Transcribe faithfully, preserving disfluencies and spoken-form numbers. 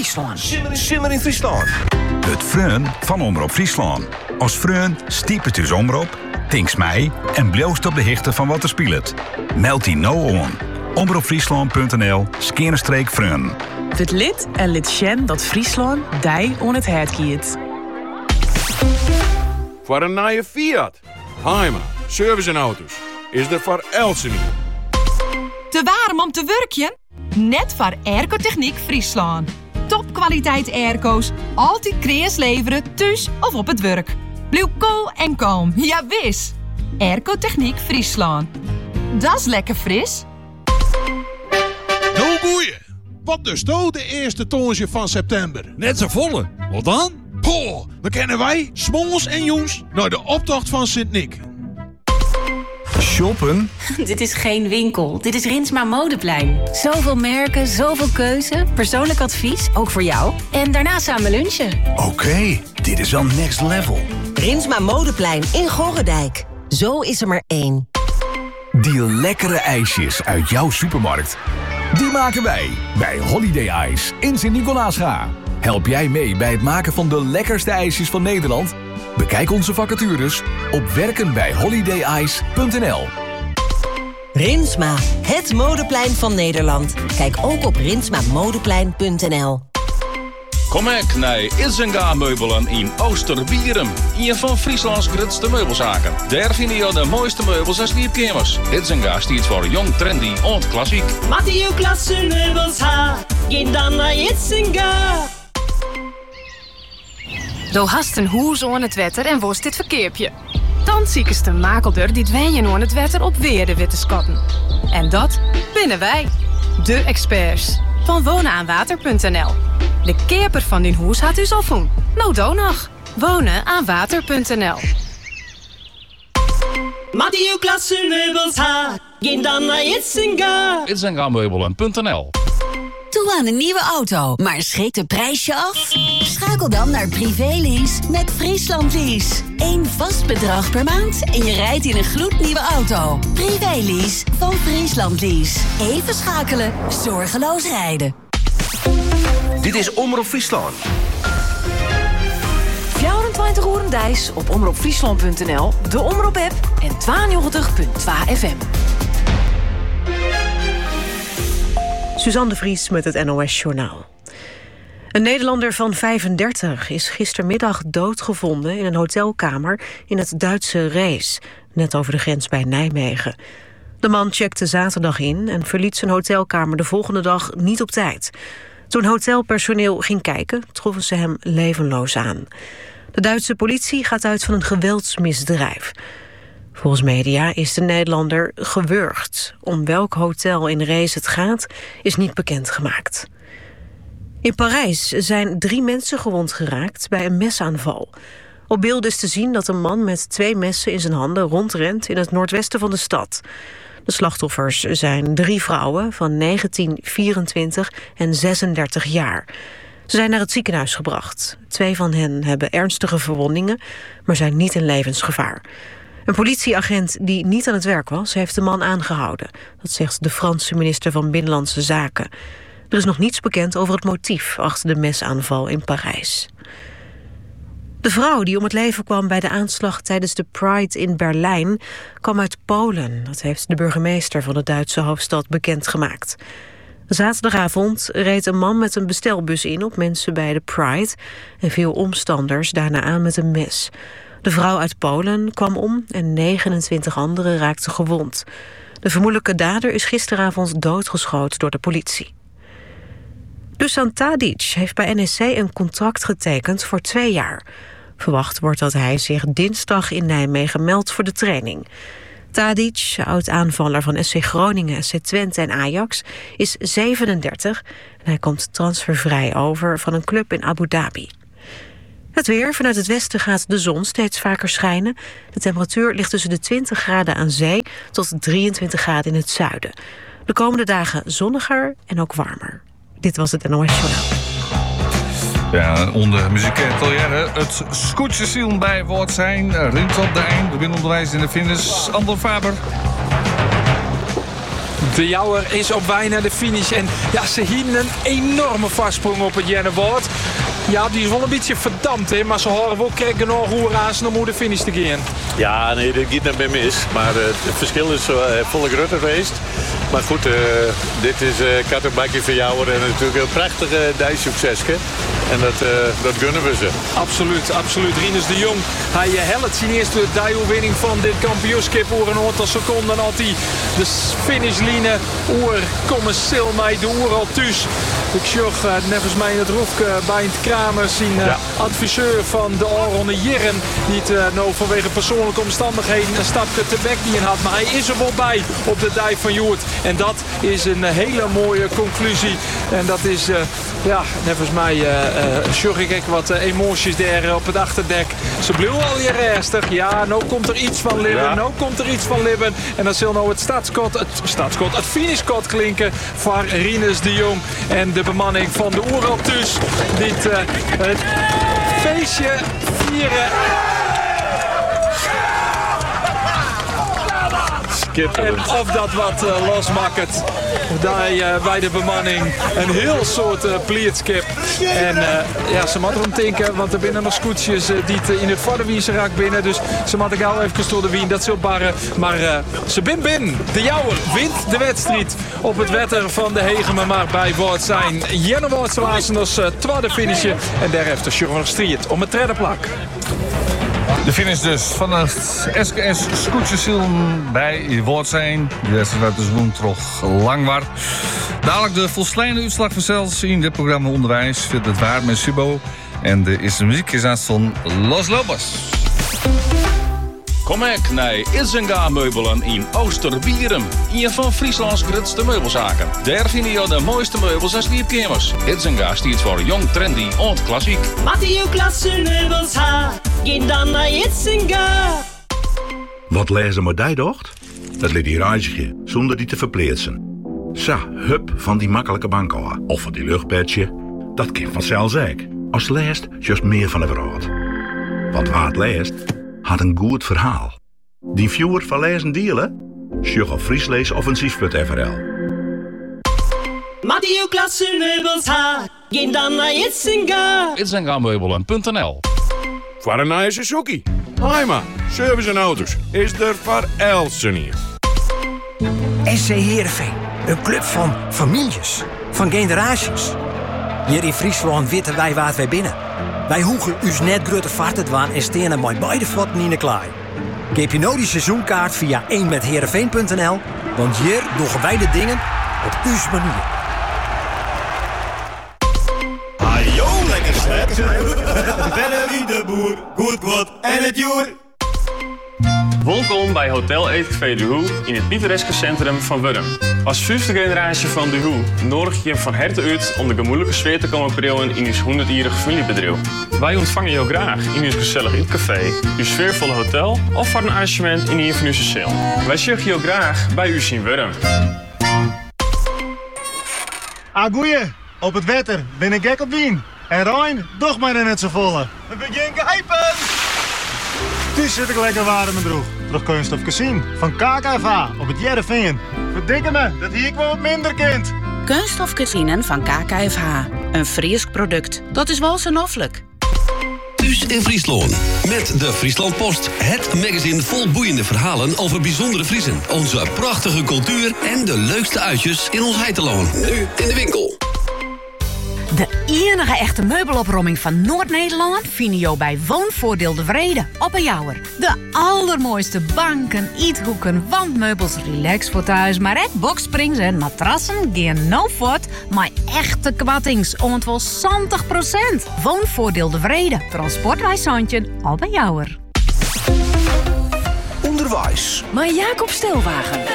Friesland. Simmer in Friesland. Het Freun van Omroep Friesland. Als Freun stiep het dus omroep, tinks mij en bloost op de hichte van wat er speelt. Meld die nou on. omroepfriesland.nl skerenstreek Freun. Het lid en lid Sjen dat Friesland dij on het hert kiet. Voor een nieuwe Fiat, Heima, service en auto's, is er voor Elsen. Te warm om te werkjen? Net voor Airco-Techniek Friesland. Topkwaliteit airco's, altijd kreas leveren, thuis of op het werk. Blijf cool en kalm, ja wis. Airco-Techniek Friesland. Dat is lekker fris. Nou goeie, wat dus nou de eerste tonsje van september? Net zo volle, wat dan? Poh, we kennen wij, smols en jongens, naar de optocht van Sint-Nick. Shoppen? Dit is geen winkel, dit is Rinsma Modeplein. Zoveel merken, zoveel keuze, persoonlijk advies, ook voor jou. En daarna samen lunchen. Oké, okay, dit is al next level. Rinsma Modeplein in Gorredijk. Zo is er maar één. Die lekkere ijsjes uit jouw supermarkt. Die maken wij bij Holiday Ice in Sint-Nicolaasga. Help jij mee bij het maken van de lekkerste ijsjes van Nederland? Bekijk onze vacatures op werken bij holiday ice punt n l. Rinsma, het modeplein van Nederland. Kijk ook op rinsma modeplein punt n l. Kom ik naar Isenga Meubelen in Oosterbierum. Een van Frieslands grootste meubelzaken. Daar vind je de mooiste meubels en sleepkamers. Isenga staat voor jong, trendy en klassiek. Matteo Klasse meubels ha, geen dan naar Isenga. Do hast een hoes aan het wetter en worst dit verkeerpje. Dan ziekest de makelder die dwenjen aan het wetter op weer de witte skatten. En dat binnen wij, de experts van wonenaanwater punt n l. De keerper van die hoes had u al voen. Nou do nog. wonenaanwater punt n l. Matteo Klasse meubels ha, geen dan naar Isenga. Isenga Meubelen punt n l. Toe aan een nieuwe auto, maar schrik de prijsje af? Schakel dan naar Privélease met Friesland Lease. Eén vast bedrag per maand en je rijdt in een gloednieuwe auto. Privélease van Friesland Lease. Even schakelen, zorgeloos rijden. Dit is Omroep Friesland. vierentwintig uur dijs op omroepfriesland punt n l, de Omroep-app en tweeënnegentig punt twee F M. Suzanne de Vries met het N O S-journaal. Een Nederlander van vijfendertig is gistermiddag doodgevonden in een hotelkamer in het Duitse Rees, net over de grens bij Nijmegen. De man checkte zaterdag in en verliet zijn hotelkamer de volgende dag niet op tijd. Toen hotelpersoneel ging kijken, troffen ze hem levenloos aan. De Duitse politie gaat uit van een geweldsmisdrijf. Volgens media is de Nederlander gewurgd. Om welk hotel in Rees het gaat, is niet bekendgemaakt. In Parijs zijn drie mensen gewond geraakt bij een mesaanval. Op beelden is te zien dat een man met twee messen in zijn handen rondrent in het noordwesten van de stad. De slachtoffers zijn drie vrouwen van negentien, vierentwintig en zesendertig jaar. Ze zijn naar het ziekenhuis gebracht. Twee van hen hebben ernstige verwondingen, maar zijn niet in levensgevaar. Een politieagent die niet aan het werk was, heeft de man aangehouden. Dat zegt de Franse minister van Binnenlandse Zaken. Er is nog niets bekend over het motief achter de mesaanval in Parijs. De vrouw die om het leven kwam bij de aanslag tijdens de Pride in Berlijn kwam uit Polen. Dat heeft de burgemeester van de Duitse hoofdstad bekendgemaakt. Zaterdagavond reed een man met een bestelbus in op mensen bij de Pride en viel omstanders daarna aan met een mes. De vrouw uit Polen kwam om en negenentwintig anderen raakten gewond. De vermoedelijke dader is gisteravond doodgeschoten door de politie. Dusan Tadic heeft bij N E C een contract getekend voor twee jaar. Verwacht wordt dat hij zich dinsdag in Nijmegen meldt voor de training. Tadic, oud-aanvaller van S C Groningen, S C Twente en Ajax, is zevenendertig en hij komt transfervrij over van een club in Abu Dhabi. Het weer. Vanuit het westen gaat de zon steeds vaker schijnen. De temperatuur ligt tussen de twintig graden aan zee tot drieëntwintig graden in het zuiden. De komende dagen zonniger en ook warmer. Dit was het N O S-journaal. Ja, onder muziekatelier, het scootjesiel bij woord zijn. Rint op de eind, de binnenonderwijs in de finish. Ander Faber. De Jouwer is op weg naar de finish. En ja, ze hielden een enorme vastsprong op het Jennewoord. Ja, die is wel een beetje verdampt, hè, maar ze horen wel kijken naar hoe razen om hoe de finish te gaan. Ja, nee, dat gaat net bij mis. Maar uh, het verschil is uh, volle groter geweest. Maar goed, uh, dit is uh, Kattenbakje voor jou en natuurlijk een prachtige dijsuccesje. En dat, uh, dat gunnen we ze. Absoluut, absoluut. Rinus de Jong, hij helpt zijn eerste dijoverwinning van dit kampioenschap over een aantal seconden. Had hij de finishline oer komen sil mij de oer al thuis. Ik zag uh, nevens mij in het roefke bij het Kramer zijn uh, ja. adviseur van de Aronde Jirren. Die het uh, nou vanwege persoonlijke omstandigheden een stapje te bek die in had. Maar hij is er wel bij op de dijk van Joert. En dat is een uh, hele mooie conclusie. En dat is, uh, ja, nevens mij uh, uh, zorg ik wat uh, emoties daar op het achterdek. Ze bleef al hier rustig. Ja, nou komt er iets van Libben. Ja. Nou komt er iets van Libben. En dan zal nou het startskot, het startskot, het finishkot klinken van Rinus de Jong. En de bemanning van de Oeraltus. Dit uh, het feestje vieren. En of dat wat uh, losmaakt daar uh, bij de bemanning een heel soort uh, pleertskip. En uh, ja, ze moeten erom denken, want er binnen nog scootjes uh, die uh, in het vorderwiezen raakt binnen. Dus ze moeten gauw even door de wien, dat zult barren. Maar uh, ze bin binnen. De Jouwer wint de wedstrijd op het wetter van de Hegema maar bij woord zijn. Jenne Woordswazen als uh, tweede finisje. En daar heeft de Sjurmer strijd om het derde plak. De finish dus van het S K S Scootjesilm bij Woordzijn. De wedstrijd is woensdag lang war. Dadelijk de volslijne uitslag vanzelfs in dit programma Onderwijs. Vindt het waar met Subo. En de eerste muziek is aan van Los Lobos. Kom ik naar Isenga Meubelen in Oosterbierum. Een van Frieslands grootste meubelzaken. Daar vind je de mooiste meubels en sleepkamers. Isenga staat voor jong, trendy en klassiek. Matteo Klasse meubels ha, ging dan naar Isenga. Wat lezen we die docht? Dat liet die reisje, zonder die te verpleetsen. Sa, hup van die makkelijke bank af. Of van die luchtbedje. Dat kind vanzelfs ik. Als leest, juist meer van de verhaal. Want waar het leest, had een goed verhaal. Die viewer van lezen dealen? Sjug op friesleesoffensief punt f r l. Matteo Klasse meubels ha, ging dan naar Isenga. Isenga Meubelen punt n l. Voor een nieuwe Suzuki. Haima, service en auto's is er voor Elsen hier. S C Heerenveen, een club van families, van generaties. Hier in Friesland weten wij waar wij binnen. Wij hoegen us net grote vaart te en stenen met beide voeten in de klaai. Geef je nou die seizoenkaart via één met heerenveen punt n l, want hier doen wij de dingen op uw manier. Ajo, lekker slet. Bellen wie de boer, goed wat en het joer. Welkom bij Hotel Eetcafé De Hoe in het pittoreske centrum van Wurm. Als vijfde generatie van De Hoe nodig je je van harte uit om de gemoedelijke sfeer te komen brengen in ons honderdjarige familiebedrijf. Wij ontvangen jou graag in ons gezellig eetcafé, uw sfeervolle hotel of voor een arrangement in een van onze cel. Wij zorgen jou graag bij u in Wurm. Ah, goeie. Op het wetter ben ik gek op wien. En Rijn, toch maar in het z'n volle. We beginnen geheipen! Dus zit ik lekker warm in mijn droeg. Terug kunststof Casino van K K V A op het Jereveen. Verdikke me, dat hier ik wel wat minder kind. Kunststof Casino van K K V A. Een Fries product. Dat is wel zo noffelijk. Thuis in Friesland. Met de Friesland Post. Het magazine vol boeiende verhalen over bijzondere Friesen. Onze prachtige cultuur en de leukste uitjes in ons heiteloon. Nu in de winkel. De enige echte meubelopruiming van Noord-Nederland vind je bij Woonvoordeel de Vrede op een Jouwer. De allermooiste banken, eethoeken, wandmeubels, relax voor thuis, maar ook boxsprings en matrassen gaan no voort, maar echte kwattings, om wel zestig procent. Woonvoordeel de Vrede, transportwijzandje op een Jouwer. Onderwijs. Maar Jacob Stelwagen.